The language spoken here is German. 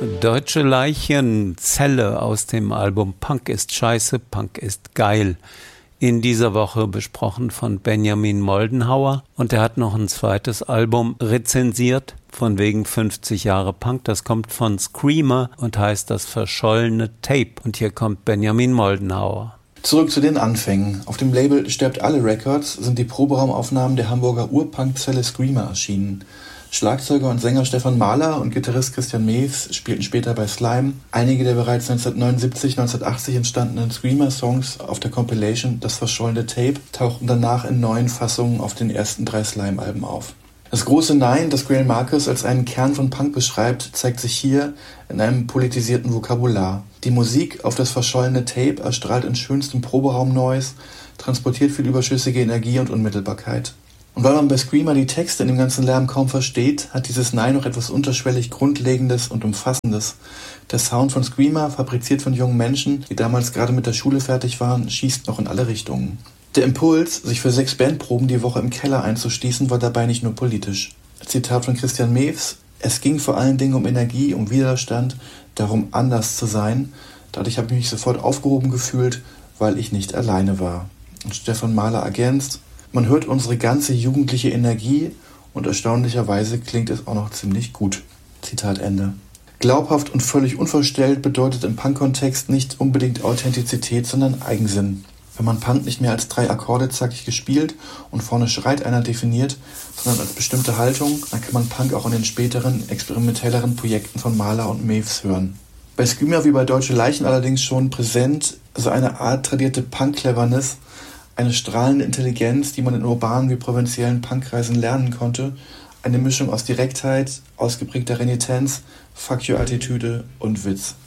Deutsche Leichenzelle aus dem Album Punk ist scheiße, Punk ist geil. In dieser Woche besprochen von Benjamin Moldenhauer. Und er hat noch ein zweites Album rezensiert, von wegen 50 Jahre Punk. Das kommt von Screamer und heißt Das verschollene Tape. Und hier kommt Benjamin Moldenhauer. Zurück zu den Anfängen. Auf dem Label Sterbt alle Records sind die Proberaumaufnahmen der Hamburger Urpunk-Zelle Screamer erschienen. Schlagzeuger und Sänger Stefan Mahler und Gitarrist Christian Mews spielten später bei Slime. Einige der bereits 1979, 1980 entstandenen Screamer-Songs auf der Compilation Das verschollene Tape tauchten danach in neuen Fassungen auf den ersten 3 Slime-Alben auf. Das große Nein, das Greil Marcus als einen Kern von Punk beschreibt, zeigt sich hier in einem politisierten Vokabular. Die Musik auf das verschollene Tape erstrahlt in schönstem Proberaum-Noise, transportiert viel überschüssige Energie und Unmittelbarkeit. Und weil man bei Screamer die Texte in dem ganzen Lärm kaum versteht, hat dieses Nein noch etwas unterschwellig Grundlegendes und Umfassendes. Der Sound von Screamer, fabriziert von jungen Menschen, die damals gerade mit der Schule fertig waren, schießt noch in alle Richtungen. Der Impuls, sich für 6 Bandproben die Woche im Keller einzuschließen, war dabei nicht nur politisch. Zitat von Christian Mews: Es ging vor allen Dingen um Energie, um Widerstand, darum anders zu sein. Dadurch habe ich mich sofort aufgehoben gefühlt, weil ich nicht alleine war. Und Stefan Mahler ergänzt: Man hört unsere ganze jugendliche Energie und erstaunlicherweise klingt es auch noch ziemlich gut. Zitat Ende. Glaubhaft und völlig unverstellt bedeutet im Punk-Kontext nicht unbedingt Authentizität, sondern Eigensinn. Wenn man Punk nicht mehr als 3 Akkorde zackig gespielt und vorne schreit einer definiert, sondern als bestimmte Haltung, dann kann man Punk auch in den späteren, experimentelleren Projekten von Mahler und Mews hören. Bei Screamer wie bei Deutsche Leichen allerdings schon präsent, so eine Art tradierte Punk-Cleverness, eine strahlende Intelligenz, die man in urbanen wie provinziellen Punkkreisen lernen konnte, eine Mischung aus Direktheit, ausgeprägter Renitenz, Fuck-you-Attitüde und Witz.